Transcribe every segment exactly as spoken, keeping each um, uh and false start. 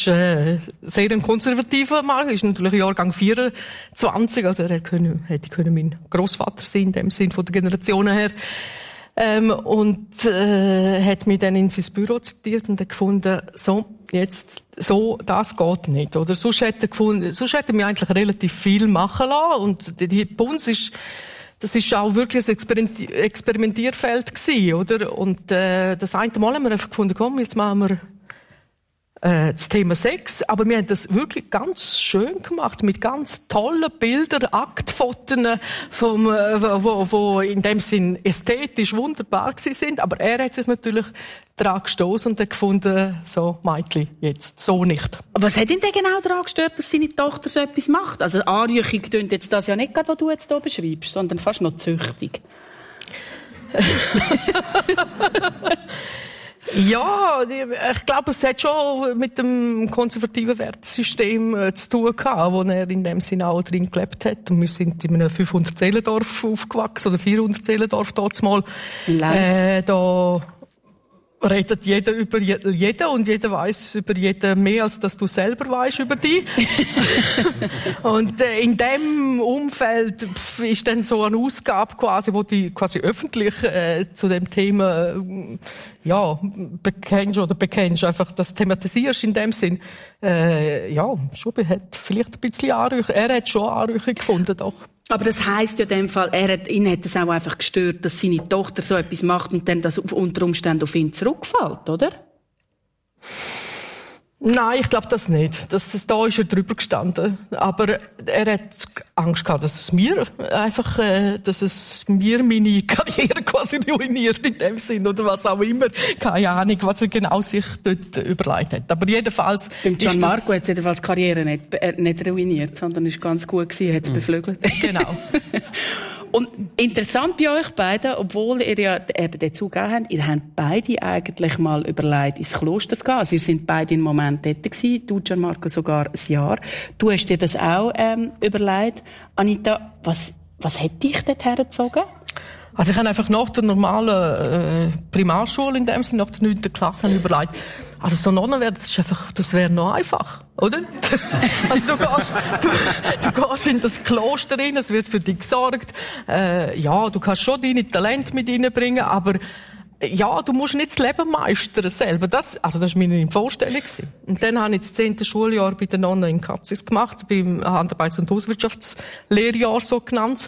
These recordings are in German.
ist äh, sehr ein konservativer Mann, ist natürlich Jahrgang vierundzwanzig, also er hätte können, hätte können mein Grossvater sein, in dem Sinn von der Generationen her. Ähm, und äh, hat mich dann in sein Büro zitiert und hat gefunden, so, jetzt, so, das geht nicht, oder? Sonst hätte er gefunden, sonst hätte er mich eigentlich relativ viel machen lassen, und die, die bei uns ist, das ist auch wirklich ein Experimentierfeld gewesen, oder? Und äh, das eine Mal haben wir einfach gefunden, komm, jetzt machen wir äh, das Thema Sex, aber wir haben das wirklich ganz schön gemacht, mit ganz tollen Bildern, Aktfotos, vom, äh, wo, wo in dem Sinn ästhetisch wunderbar gewesen sind, aber er hat sich natürlich daran gestoßen und hat gefunden, so, Mädchen, jetzt, so nicht. Was hat ihn denn genau daran gestört, dass seine Tochter so etwas macht? Also Anrüchung tönt jetzt das ja nicht gerade, was du jetzt hier beschreibst, sondern fast noch züchtig. Ja, ich glaube, es hat schon mit dem konservativen Wertesystem äh, zu tun gehabt, wo er in dem Sinne auch drin gelebt hat. Und wir sind in einem fünfhundert-Seelendorf aufgewachsen, oder vierhundert-Seelendorf dort mal. Äh, da redet jeder über jeden und jeder weiß über jeden mehr, als dass du selber weißt über dich. Und äh, in dem Umfeld pf, ist dann so eine Ausgabe quasi, wo du quasi öffentlich äh, zu dem Thema äh, ja bekennst oder bekennst, einfach das thematisierst in dem Sinn. Äh, ja, schon hat vielleicht ein bisschen Anrüchung. Er hat schon Anrüchung gefunden, doch. Aber das heisst ja in dem Fall, er hat, ihn hat es auch einfach gestört, dass seine Tochter so etwas macht und dann das unter Umständen auf ihn zurückfällt, oder? Nein, ich glaube das nicht. Das, das, da ist er drüber gestanden. Aber er hat Angst gehabt, dass es mir einfach, äh, dass es mir meine Karriere quasi ruiniert in dem Sinn oder was auch immer. Keine Ahnung, was er genau sich dort überlegt hat. Aber jedenfalls. Beim Gianmarco hat es jedenfalls die Karriere nicht, äh, nicht ruiniert, sondern ist ganz gut gewesen, hat es mhm. beflügelt. Genau. Und interessant bei euch beiden, obwohl ihr ja eben dazu gegeben habt, ihr habt beide eigentlich mal überlegt, ins Kloster zu gehen. Also ihr seid beide im Moment dort gewesen, du, Gianmarco, sogar ein Jahr. Du hast dir das auch ähm, überlegt. Anita, was, was hat dich dort hergezogen? Also ich habe einfach nach der normalen äh, Primarschule, in dem Sinne, nach der neunten Klasse, habe ich überlegt, also so Nonne werden, das ist einfach, das wäre noch einfach, oder? Also du gehst, du, du gehst in das Kloster rein, es wird für dich gesorgt, äh, ja, du kannst schon deine Talente mit reinbringen, aber ja, du musst nicht das Leben meistern selber. Das, also das war meine Vorstellung gewesen. Und dann habe ich das zehnte Schuljahr bei den Nonnen in Katzis gemacht, beim Handarbeits- und Hauswirtschaftslehrjahr so genannt.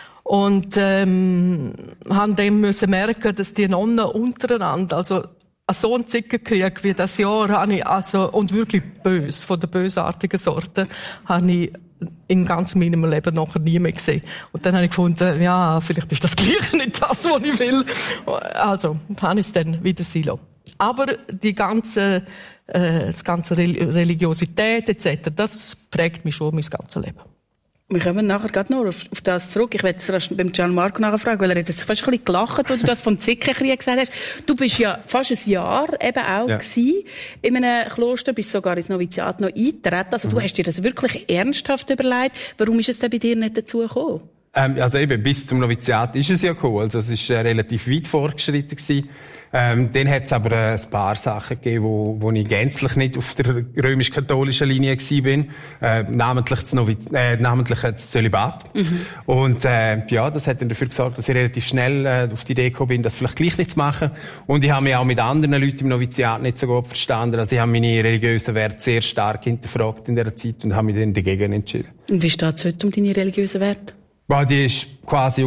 Und ähm, haben dem müssen merken, dass die Nonnen untereinander, also so einen Zickenkrieg wie das Jahr, habe ich also, und wirklich bös, von der bösartigen Sorte, habe ich in ganz meinem Leben nachher nie mehr gesehen. Und dann habe ich gefunden, ja, vielleicht ist das Gleiche nicht das, was ich will. Also, habe ich es dann wieder sein lassen. Aber die ganze, äh, das ganze Religiosität et cetera, das prägt mich schon mein ganzes Leben. Wir kommen nachher gerade noch auf, auf das zurück. Ich werde jetzt beim Gianmarco nachher fragen, weil er hat jetzt fast ein bisschen gelacht, als du das vom Zickenkrieg gesagt hast. Du bist ja fast ein Jahr eben auch ja. gewesen in einem Kloster, bist sogar ins Noviziat noch eingetreten. Also mhm. du hast dir das wirklich ernsthaft überlegt. Warum ist es denn bei dir nicht dazu gekommen? Ähm, also eben, bis zum Noviziat ist es ja gekommen. Also es ist äh, relativ weit vorgeschritten gewesen. Ähm, dann hat es aber äh, ein paar Sachen gegeben, wo, wo ich gänzlich nicht auf der römisch-katholischen Linie gewesen bin. Äh, namentlich das, Noviz äh, namentlich das Zölibat. Mhm. Und äh, ja, das hat dann dafür gesorgt, dass ich relativ schnell äh, auf die Idee gekommen bin, das vielleicht gleich nicht zu machen. Und ich habe mich auch mit anderen Leuten im Noviziat nicht so gut verstanden. Also ich habe meine religiösen Werte sehr stark hinterfragt in dieser Zeit und habe mich dann dagegen entschieden. Und wie steht es heute um deine religiösen Werte? Well, die ist quasi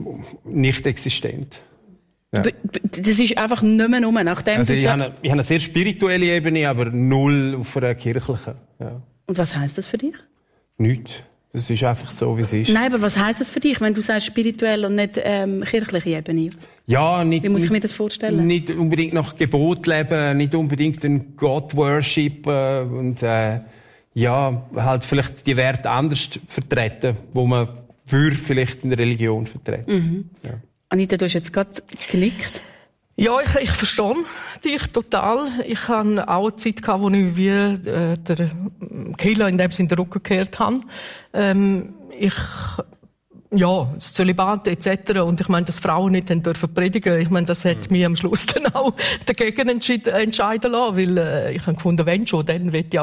nicht existent. Ja. Das ist einfach nicht mehr nur, nachdem also du ich, habe eine, ich habe eine sehr spirituelle Ebene, aber null auf einer kirchlichen. Ja. Und was heisst das für dich? Nichts. Das ist einfach so, wie es ist. Nein, aber was heisst das für dich, wenn du sagst spirituell und nicht ähm, kirchliche Ebene? Ja, nicht. Wie muss ich mir nicht, das vorstellen? Nicht unbedingt nach Gebot leben, nicht unbedingt den God worship äh, und äh, ja, halt vielleicht die Werte anders vertreten, wo man würde vielleicht in der Religion vertreten. Mhm. Ja. Anita, du hast jetzt gerade genickt. Ja, ich, ich verstehe dich total. Ich hatte auch eine Zeit gehabt, wo ich wie äh, der Killer in dem Sinne den Rücken gekehrt habe. Ähm, ich ja, das Zölibat et cetera. Und ich meine, dass Frauen nicht haben dürfen predigen. Ich meine, das hat mich am Schluss dann auch dagegen entscheiden lassen, weil äh, ich habe gefunden, wenn schon, dann will ich